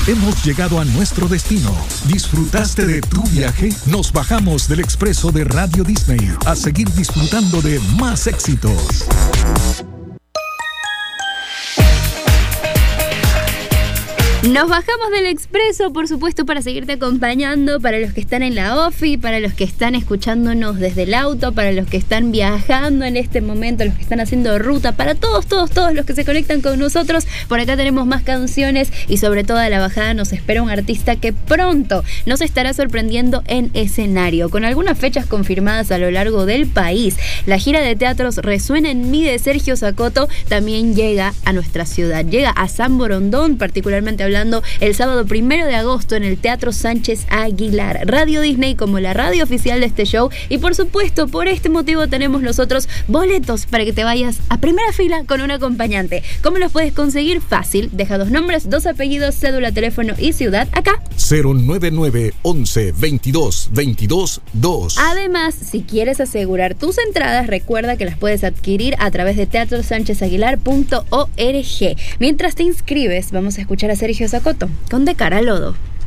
Hemos llegado a nuestro destino. ¿Disfrutaste de tu viaje? Nos bajamos del expreso de Radio Disney a seguir disfrutando de más éxitos. Nos bajamos del expreso, por supuesto, para seguirte acompañando, para los que están en la ofi, para los que están escuchándonos desde el auto, para los que están viajando en este momento, los que están haciendo ruta, para todos los que se conectan con nosotros. Por acá tenemos más canciones y sobre todo a la bajada nos espera un artista que pronto nos estará sorprendiendo en escenario, con algunas fechas confirmadas a lo largo del país. La gira de teatros Resuena en mí de Sergio Sacoto también llega a nuestra ciudad, llega a San Borondón, particularmente hablando el sábado 1 de agosto en el Teatro Sánchez Aguilar. Radio Disney como la radio oficial de este show, y por supuesto por este motivo tenemos nosotros boletos para que te vayas a primera fila con un acompañante. ¿Cómo los puedes conseguir? Fácil, deja 2 nombres, 2 apellidos, cédula, teléfono y ciudad acá. 099 11 22 22 2. Además, si quieres asegurar tus entradas, recuerda que las puedes adquirir a través de teatrosánchezaguilar.org. Mientras te inscribes, vamos a escuchar a Sergio Sacoto con De Cara al Lodo.